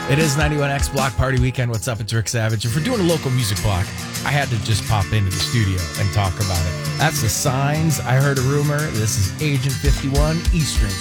It is 91X Block Party Weekend. What's up? It's Rick Savage. If we're doing a local music block, I had to just pop into the studio and talk about it. That's The Signs, I Heard a Rumor. This is Agent 51, Eastern